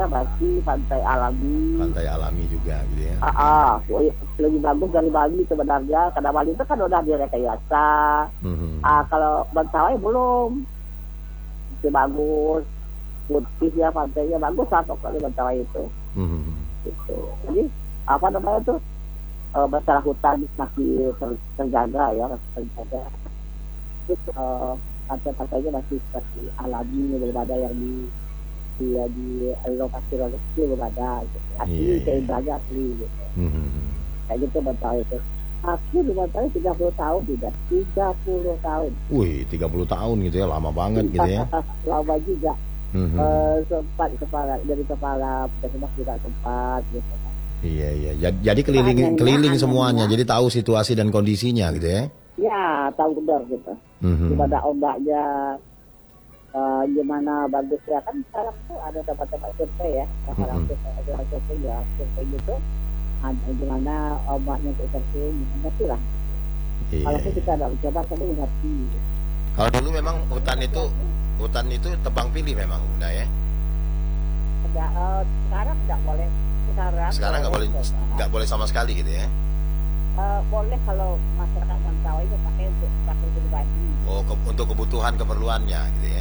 masih pantai alami. Pantai alami juga gitu ya. Lebih bagus dari Bali sebenarnya, karena Bali itu kan udah direkayasa. Kalau Mentawai belum, masih bagus, putih ya, pantainya bagus lah pokoknya Mentawai itu. Gitu. Jadi apa namanya tuh, masalah hutan masih terjaga ya, masih terjaga. Terus pantai-pantainya masih seperti alami, belum ada yang di lokasi belum ada gitu. Asli keindahannya asli gitu. Kayak gitu Mentawai itu. Aku di Mentawai 30 tahun juga, 30 tahun. Wih, 30 tahun gitu ya, lama banget gitu ya. Lama juga. Sempat dari kepala puskesmas juga sempat gitu kan. Iya. Jadi keliling semuanya, jadi tahu situasi dan kondisinya gitu ya. Ya, tahu benar gitu. Gimana ombaknya, gimana bagusnya, kan sekarang tuh ada tempat-tempat survei ya, survei gitu, ada gimana ombaknya seperti ngerti lah. Kalau kita nggak mencoba, kita ngerti. Kalau dulu memang hutan itu tebang pilih memang udah ya. Sekarang nggak boleh. Sekarang nggak boleh sama sekali gitu ya. Boleh kalau masyarakat Mentawai pakai pribadi. Untuk kebutuhan keperluannya gitu ya.